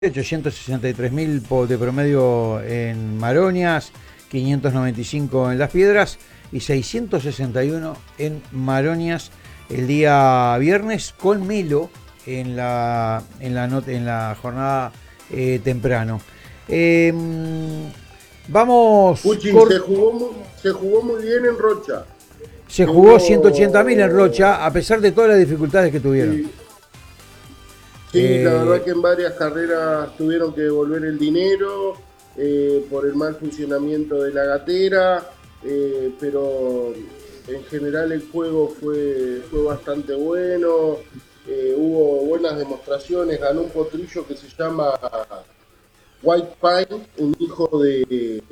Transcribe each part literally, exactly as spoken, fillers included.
ochocientos sesenta y tres mil de promedio en Maroñas, quinientos noventa y cinco en Las Piedras y seiscientos sesenta y uno en Maroñas el día viernes, con Melo en la, en la, not, en la jornada eh, temprano. Eh, vamos. Puchi, Cor... se, jugó muy, se jugó muy bien en Rocha. Se jugó ciento ochenta mil en Rocha, a pesar de todas las dificultades que tuvieron. Sí. Sí, eh, la verdad que en varias carreras tuvieron que devolver el dinero eh, por el mal funcionamiento de la gatera, eh, pero en general el juego fue, fue bastante bueno, eh, hubo buenas demostraciones, ganó un potrillo que se llama White Pine, un hijo de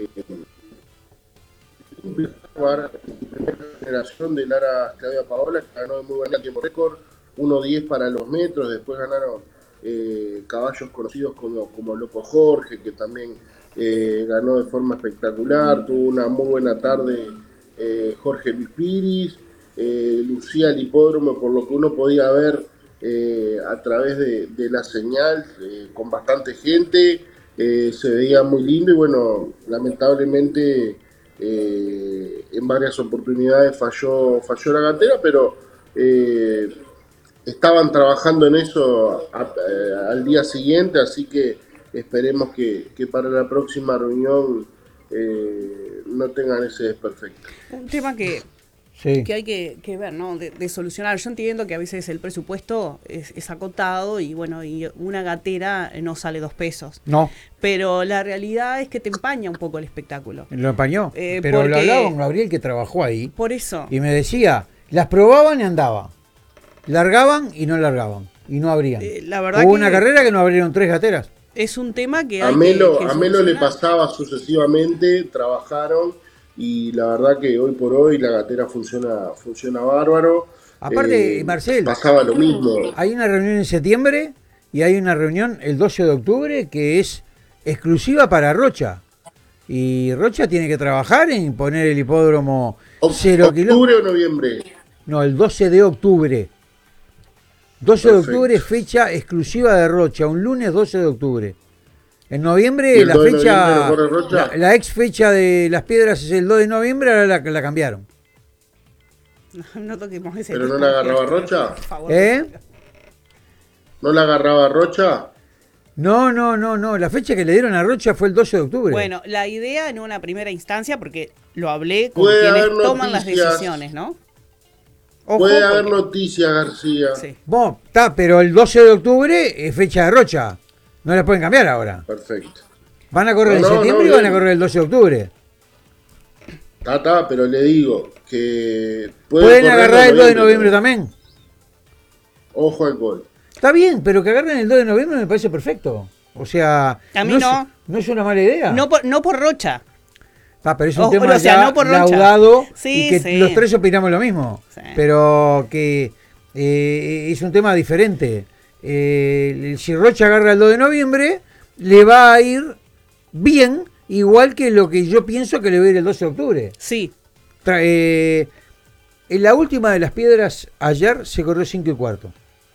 primera generación de Lara Claudia Paola, que ganó de muy buen tiempo récord, uno diez para los metros. Después ganaron eh, caballos conocidos como, como Loco Jorge, que también eh, ganó de forma espectacular. Tuvo una muy buena tarde eh, Jorge Pipiris, eh, lucía el hipódromo por lo que uno podía ver eh, a través de, de la señal, eh, con bastante gente, eh, se veía muy lindo y bueno, lamentablemente eh, en varias oportunidades falló, falló la gatera, pero eh, estaban trabajando en eso a, a, al día siguiente, así que esperemos que, que para la próxima reunión eh, no tengan ese desperfecto. Un tema que, sí. que hay que, que ver, ¿no? De, de solucionar. Yo entiendo que a veces el presupuesto es, es acotado y bueno, y una gatera no sale dos pesos. No. Pero la realidad es que te empaña un poco el espectáculo. Lo empañó. Eh, pero porque, lo hablaba con Gabriel, que trabajó ahí. Por eso. Y me decía, las probaban y andaban. Largaban y no largaban. Y no abrían. Eh, la verdad Hubo que una carrera que no abrieron tres gateras. Es un tema que hay a Melo, que, que a Melo le pasaba sucesivamente, trabajaron y la verdad que hoy por hoy la gatera funciona, funciona bárbaro. Aparte, eh, Marcel, pasaba lo mismo. Hay una reunión en septiembre y hay una reunión el doce de octubre que es exclusiva para Rocha. Y Rocha tiene que trabajar en poner el hipódromo o, cero ¿Octubre o noviembre? No, el doce de octubre. doce Perfecto. de octubre, fecha exclusiva de Rocha, un lunes doce de octubre. En noviembre, la fecha, noviembre la, la ex fecha de Las Piedras es el dos de noviembre, ahora la, la cambiaron. No, no toquemos ese ¿Pero no la agarraba Rocha? ¿Eh? ¿No la agarraba Rocha? No, no, no, no. La fecha que le dieron a Rocha fue el doce de octubre. Bueno, la idea en una primera instancia, porque lo hablé con quienes toman las decisiones, ¿no? Ojo, Puede haber porque... noticias, García. Sí. Bueno, está, pero el doce de octubre es fecha de Rocha. No la pueden cambiar ahora. Perfecto. Van a correr no, en no, septiembre no, y van a correr el doce de octubre. Está, está, pero le digo que... Puede Pueden agarrar el dos de noviembre también. Ojo al gol. Está bien, pero que agarren el dos de noviembre me parece perfecto. O sea... A mí no. No es, no es una mala idea. No por, no por Rocha. Ah, pero es un o, tema o sea, ya no por laudado sí, y que sí. los tres opinamos lo mismo. Sí. Pero que eh, es un tema diferente. Eh, si Rocha agarra el dos de noviembre, le va a ir bien, igual que lo que yo pienso que le va a ir el doce de octubre. Sí. Tra eh, en la última de Las Piedras, ayer se corrió cinco y cuarto.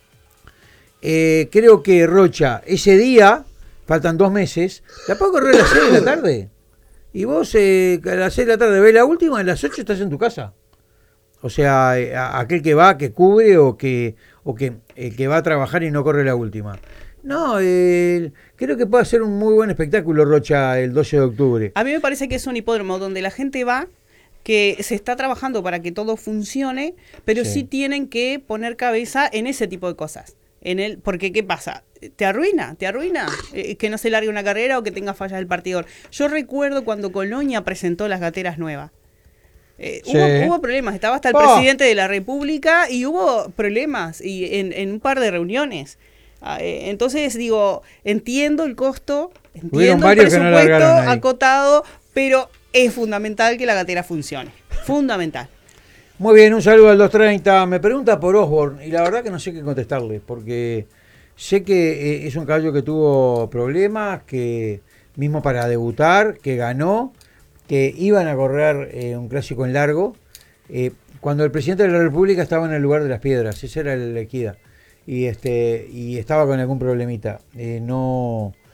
Eh, creo que Rocha, ese día, faltan dos meses, la puedo correr a las seis de la tarde. Y vos eh, a las seis de la tarde ves la última, a las ocho estás en tu casa. O sea, eh, aquel que va, que cubre o que o que el que va a trabajar y no corre la última. No, eh, creo que puede ser un muy buen espectáculo Rocha el doce de octubre. A mí me parece que es un hipódromo donde la gente va, que se está trabajando para que todo funcione, pero sí, sí tienen que poner cabeza en ese tipo de cosas. En el, porque ¿qué pasa? Te arruina, te arruina eh, que no se largue una carrera o que tenga fallas el partidor. Yo recuerdo cuando Colonia presentó las gateras nuevas. Eh, sí. hubo, hubo problemas, estaba hasta el oh. presidente de la República y hubo problemas y en, en un par de reuniones. Eh, entonces digo, entiendo el costo, entiendo el presupuesto no acotado, pero es fundamental que la gatera funcione. Fundamental. Muy bien, un saludo al doscientos treinta. Me pregunta por Osborne y la verdad que no sé qué contestarle, porque sé que eh, es un caballo que tuvo problemas, que mismo para debutar, que ganó, que iban a correr eh, un clásico en largo, eh, cuando el presidente de la República estaba en el lugar de Las Piedras, esa era la equidad, y, este, y estaba con algún problemita. Eh, no...